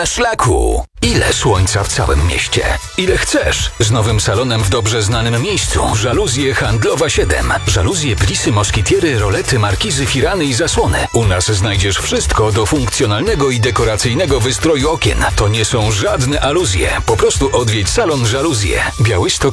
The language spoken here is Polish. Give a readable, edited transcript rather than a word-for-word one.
Szlaku. Ile słońca w całym mieście? Ile chcesz? Z nowym salonem w dobrze znanym miejscu. Żaluzje Handlowa 7. Żaluzje, plisy, moskitiery, rolety, markizy, firany i zasłony. U nas znajdziesz wszystko do funkcjonalnego i dekoracyjnego wystroju okien. To nie są żadne aluzje. Po prostu odwiedź salon Żaluzje. Białystok